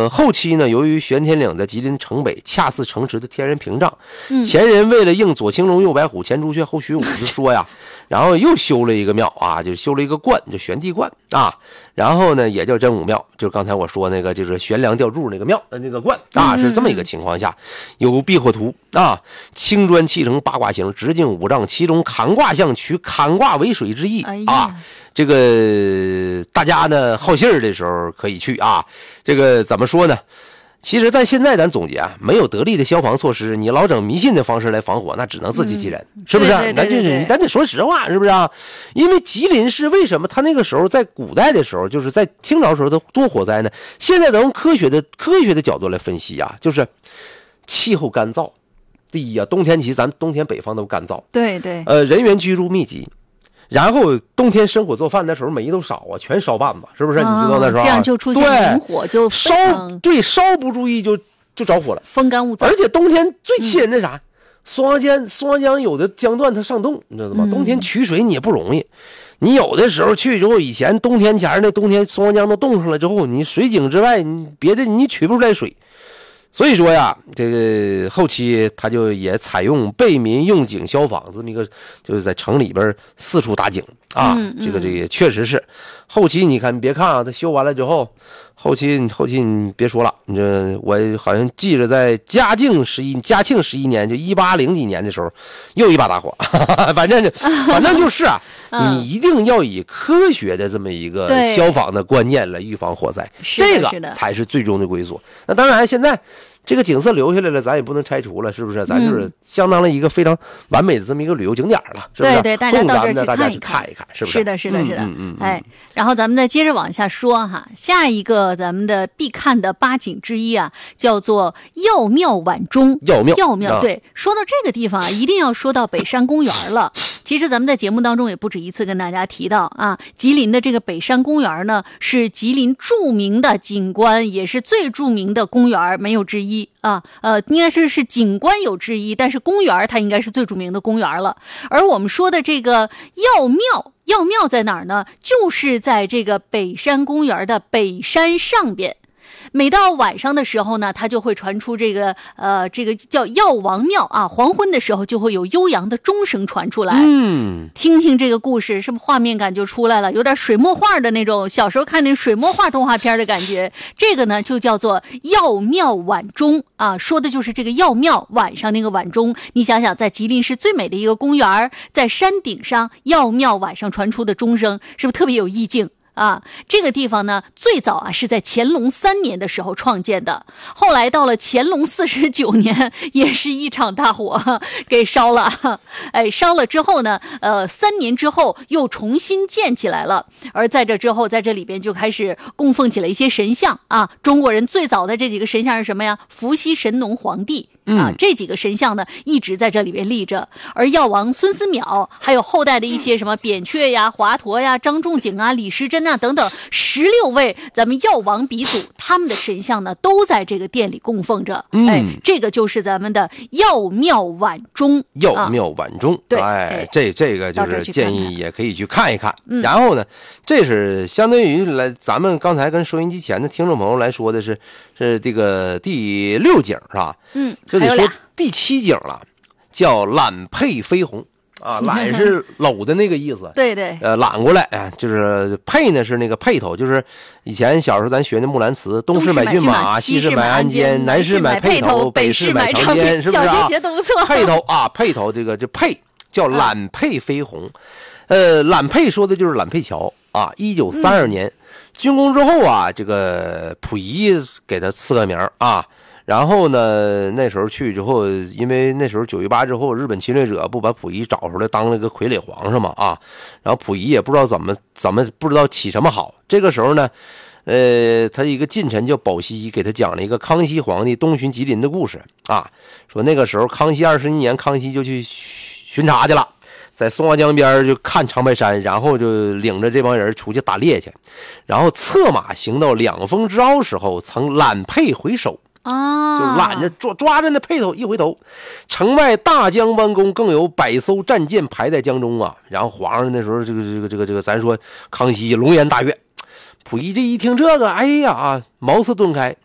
后期呢，由于玄天岭的吉林城北恰似城池的天然屏障，前人为了应左青龙右白虎前朱雀后虚武就说呀，然后又修了一个庙啊，就修了一个观，就玄地观啊，然后呢也叫真武庙，就刚才我说那个就是悬梁吊柱那个庙那个观啊，是这么一个情况下，有避火图啊，青砖砌成八卦形，直径5丈，其中坎卦象取坎卦为水之意啊。这个大家呢好信儿的时候可以去啊。这个怎么说呢？其实在现在咱总结啊，没有得力的消防措施，你老整迷信的方式来防火，那只能自欺欺人，是不是？咱得说实话，是不是啊？因为吉林市为什么他那个时候在古代的时候，就是在清朝时候的多火灾呢？现在咱用科学的角度来分析啊，就是气候干燥。第一啊，冬天其实咱冬天北方都干燥， 对对， 人员居住密集。然后冬天生火做饭的时候煤都少啊，全烧半子，是不是？你知道那时候、这样就出现明火，就烧烧不注意就着火了， 风干物燥。 而且冬天最气人的啥？松花江有的江段它上冻，你知道吗？冬天取水你也不容易。你有的时候去之后，以前冬天前那冬天松花江都冻上了之后，你水井之外，你别的你取不出来水。所以说呀，这个后期他就也采用备民用井消防这么一个，就是在城里边四处打井啊。这个也确实是。后期你看，你别看啊，他修完了之后，后期你别说了，你这我好像记着在嘉庆11年，就180几年的时候，又一把大火，反正就是啊，你一定要以科学的这么一个消防的观念来预防火灾，这个才是最终的归宿。那当然，现在这个景色留下来了，咱也不能拆除了，是不是？咱就是相当了一个非常完美的这么一个旅游景点了，是不是？ 对，大家到这儿去看一看，是不是？是的。哎，然后咱们再接着往下说哈，下一个咱们的必看的8景之一啊，叫做药庙晚钟。药庙，对，说到这个地方啊，一定要说到北山公园了。其实咱们在节目当中也不止一次跟大家提到啊，吉林的这个北山公园呢，是吉林著名的景观，也是最著名的公园，没有之一啊。应该是景观有之一，但是公园它应该是最著名的公园了。而我们说的这个药庙在哪儿呢？就是在这个北山公园的北山上边。每到晚上的时候呢，它就会传出这个叫药王庙啊，黄昏的时候就会有悠扬的钟声传出来。听听这个故事，是不是画面感就出来了？有点水墨画的那种，小时候看那水墨画动画片的感觉。这个呢就叫做药庙晚钟啊，说的就是这个药庙晚上那个晚钟。你想想，在吉林市最美的一个公园，在山顶上，药庙晚上传出的钟声，是不是特别有意境？啊，这个地方呢，最早啊是在乾隆3年的时候创建的，后来到了乾隆49年，也是一场大火给烧了。哎，烧了之后呢，3年之后又重新建起来了。而在这之后，在这里边就开始供奉起了一些神像啊。中国人最早的这几个神像是什么呀？伏羲、神农、黄帝。这几个神像呢一直在这里边立着，而药王孙思邈还有后代的一些什么扁鹊呀、华佗呀、张仲景啊、李时珍啊等等16位咱们药王鼻祖，他们的神像呢都在这个店里供奉着。哎，这个就是咱们的药庙晚钟。药庙晚钟，对，哎，这个就是建议也可以去看一看。然后呢，这是相当于咱们刚才跟收音机前的听众朋友来说的是这个第6景是吧？这得说第7景了，叫揽佩飞鸿啊，揽是搂的那个意思。对，揽过来啊，就是佩呢是那个辔头，就是以前小时候咱学的木兰辞，东市买骏马，西市买鞍鞯，南市买辔头，北市买长鞭，是不是啊？小学学都不错。辔头啊，辔头这佩叫揽佩飞鸿。揽佩说的就是揽佩桥啊。1932年竣工之后啊，这个溥仪给他赐个名啊。然后呢，那时候去之后，因为那时候9·18之后，日本侵略者不把溥仪找出来当了个傀儡皇上嘛啊，然后溥仪也不知道怎么不知道起什么好。这个时候呢，他一个近臣叫保熙，给他讲了一个康熙皇帝东巡吉林的故事啊，说那个时候康熙21年，康熙就去巡查去了，在松花江边就看长白山，然后就领着这帮人出去打猎去，然后策马行到两峰之凹时候，曾揽辔回首。就揽着抓着那辔头，一回头，城外大江湾宫更有100艘战舰排在江中啊。然后皇上那时候这个咱说康熙龙颜大悦，溥仪这一听这个，哎呀，茅塞顿开，